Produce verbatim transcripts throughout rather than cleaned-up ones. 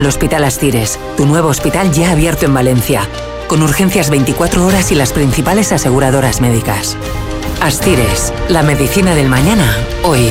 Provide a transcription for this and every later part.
El Hospital Astires, tu nuevo hospital ya abierto en Valencia, con urgencias veinticuatro horas y las principales aseguradoras médicas. Astires, la medicina del mañana, hoy.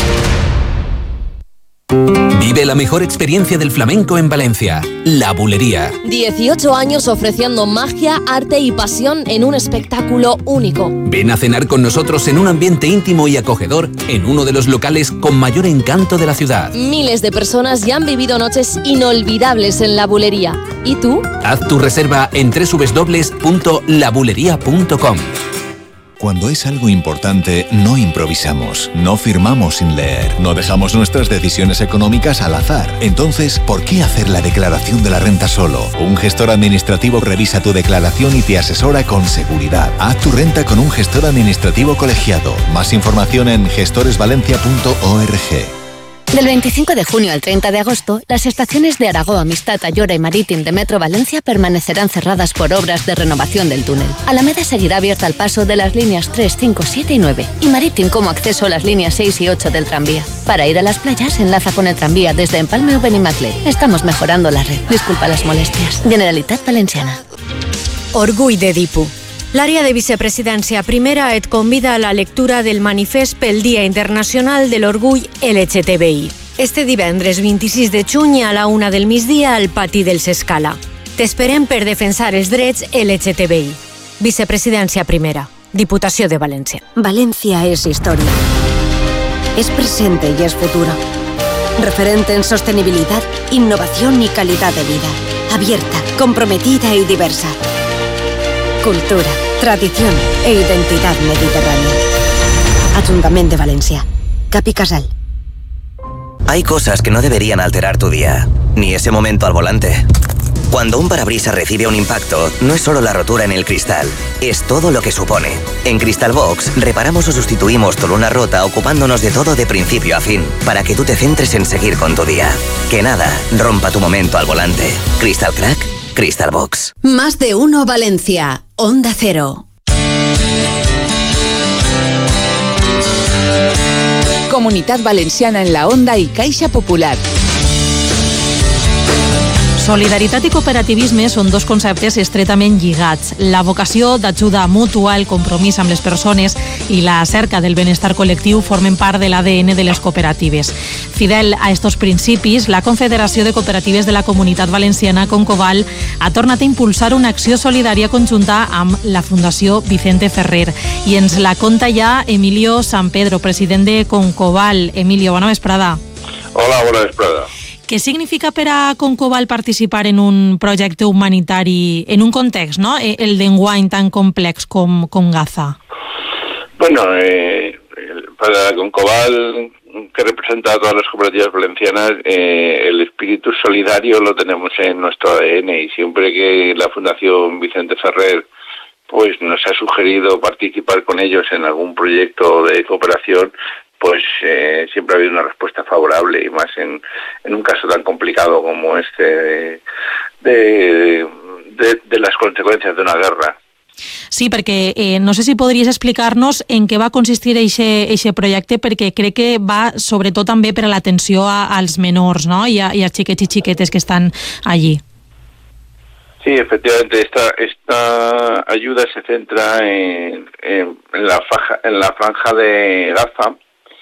Vive la mejor experiencia del flamenco en Valencia, La Bulería. dieciocho años ofreciendo magia, arte y pasión en un espectáculo único. Ven a cenar con nosotros en un ambiente íntimo y acogedor en uno de los locales con mayor encanto de la ciudad. Miles de personas ya han vivido noches inolvidables en La Bulería. ¿Y tú? Haz tu reserva en doble u doble u doble u punto la bulería punto com. Cuando es algo importante, no improvisamos, no firmamos sin leer, no dejamos nuestras decisiones económicas al azar. Entonces, ¿por qué hacer la declaración de la renta solo? Un gestor administrativo revisa tu declaración y te asesora con seguridad. Haz tu renta con un gestor administrativo colegiado. Más información en gestores valencia punto org. Del veinticinco de junio al treinta de agosto, las estaciones de Aragó, Amistad, Ayora y Marítim de Metro Valencia permanecerán cerradas por obras de renovación del túnel. Alameda seguirá abierta al paso de las líneas tres, cinco, siete y nueve y Marítim como acceso a las líneas seis y ocho del tranvía. Para ir a las playas, enlaza con el tranvía desde Empalme o Benimaclet. Estamos mejorando la red. Disculpa las molestias. Generalitat Valenciana. Orgull d'Edipo. L'àrea de vicepresidència primera et convida a la lectura del manifest pel Dia Internacional de l'Orgull L G T B I. Este divendres vint-i-sis de juny a la una del migdia al pati dels Escala. T'esperem per defensar els drets L G T B I. Vicepresidència primera. Diputació de València. Valencia es historia. Es presente y es futuro. Referente en sostenibilidad, innovación y calidad de vida. Abierta, comprometida y diversa. Cultura, tradición e identidad mediterránea. Ayuntamiento de Valencia. Capi Casal. Hay cosas que no deberían alterar tu día, ni ese momento al volante. Cuando un parabrisas recibe un impacto, no es solo la rotura en el cristal, es todo lo que supone. En Crystal Box, reparamos o sustituimos tu luna rota ocupándonos de todo de principio a fin, para que tú te centres en seguir con tu día. Que nada rompa tu momento al volante. Crystal Crack, Crystal Box. Más de uno Valencia. Onda Cero. Comunitat Valenciana en la Onda i Caixa Popular. Solidaritat i cooperativisme són dos conceptes estretament lligats. La vocació d'ajuda mútua, el compromís amb les persones i la cerca del benestar col·lectiu formen part de l'A D N de les cooperatives. Fidel a estos principis, la Confederació de Cooperatives de la Comunitat Valenciana, Concoval, ha tornat a impulsar una acció solidària conjunta amb la Fundació Vicente Ferrer. I ens la conta ja Emilio San Pedro, president de Concoval. Emilio, bona vesprada. Hola, bona vesprada. Què significa per a Concoval participar en un projecte humanitari en un context, no?, el d'enguany tan complex com, com Gaza? Bueno, eh, para Concoval, que representa a todas las cooperativas valencianas, eh, el espíritu solidario lo tenemos en nuestro A D N y siempre que la Fundación Vicente Ferrer pues nos ha sugerido participar con ellos en algún proyecto de cooperación, pues eh, siempre ha habido una respuesta favorable, y más en, en un caso tan complicado como este de, de, de, de las consecuencias de una guerra. Sí, perquè eh, no sé si podries explicar-nos en què va consistir aquest projecte, perquè crec que va sobretot també per a l'atenció als menors, ¿no?, i, a, i als xiquets i xiquetes que estan allí. Sí, efectivamente, esta esta ayuda se centra en, en, en, la, faja, en la franja de Gaza,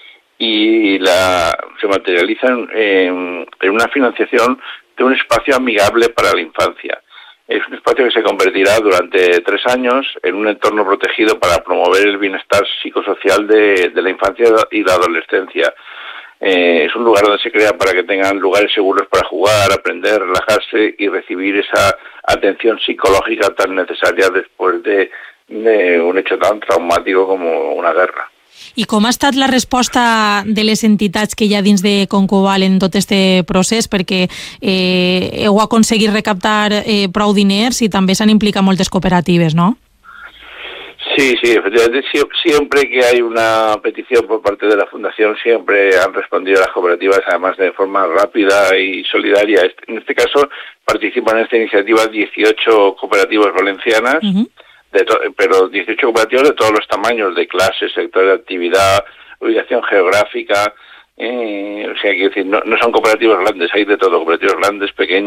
y la, se materializa en, en una financiación de un espacio amigable para la infancia. Es un espacio que se convertirá durante tres años en un entorno protegido para promover el bienestar psicosocial de, de la infancia y la adolescencia. Eh, es un lugar donde se crea para que tengan lugares seguros para jugar, aprender, relajarse y recibir esa atención psicológica tan necesaria después de, de un hecho tan traumático como una guerra. I com ha estat la resposta de les entitats que hi ha dins de Concoval en tot este procés? Perquè eh, heu aconseguit recaptar eh, prou diners i també s'han implicat moltes cooperatives, ¿no? Sí, sí, efectivamente, siempre que hay una petición por parte de la Fundación, siempre han respondido las cooperativas, además de forma rápida y solidaria. En este caso, participan en esta iniciativa dieciocho cooperativas valencianas, uh-huh. de to- pero dieciocho cooperativas de todos los tamaños, de clases, sector de actividad, ubicación geográfica. Eh, o sea, quiero decir, no, no son cooperativas grandes, hay de todo, cooperativas grandes, pequeñas.